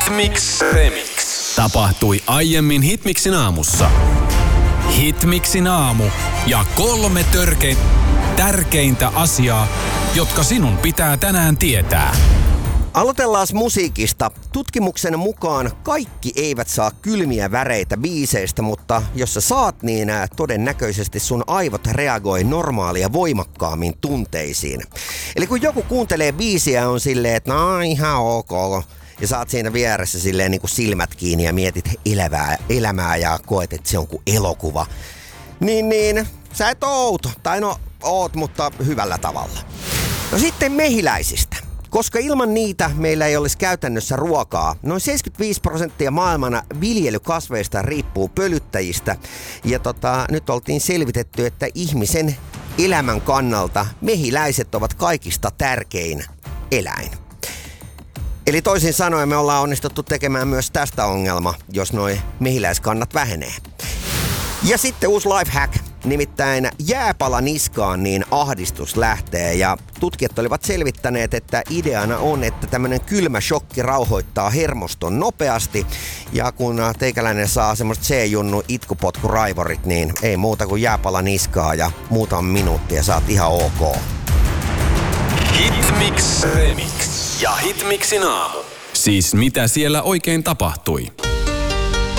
Hitmix Remix. Tapahtui aiemmin Hitmixin aamussa. Hitmixin aamu ja 3 tärkeintä asiaa, jotka sinun pitää tänään tietää. Aloitellaan musiikista. Tutkimuksen mukaan kaikki eivät saa kylmiä väreitä biiseistä, mutta jos sä saat, niin todennäköisesti sun aivot reagoi normaalia voimakkaammin tunteisiin. Eli kun joku kuuntelee biisiä on silleen, että no ihan ok, ja saat siinä vieressä silleen niin kuin silmät kiinni ja mietit elämää ja koet, että se on kuin elokuva, niin sä et oo outo. Tai no oot, mutta hyvällä tavalla. No sitten mehiläisistä. Koska ilman niitä meillä ei olisi käytännössä ruokaa. Noin 75% maailman viljelykasveista riippuu pölyttäjistä. Ja nyt oltiin selvitetty, että ihmisen elämän kannalta mehiläiset ovat kaikista tärkein eläin. Eli toisin sanoen me ollaan onnistuttu tekemään myös tästä ongelma, jos noi mehiläiskannat vähenee. Ja sitten uusi lifehack. Nimittäin jääpala niskaan, niin ahdistus lähtee, ja tutkijat olivat selvittäneet, että ideana on, että tämmönen kylmä shokki rauhoittaa hermoston nopeasti, ja kun teikäläinen saa semmoista C-junnu itkupotkuraivorit, niin ei muuta kuin jääpala niskaa ja muutama minuutti ja saat ihan ok. Hitmix Remix ja Hitmixin aamu. Siis mitä siellä oikein tapahtui?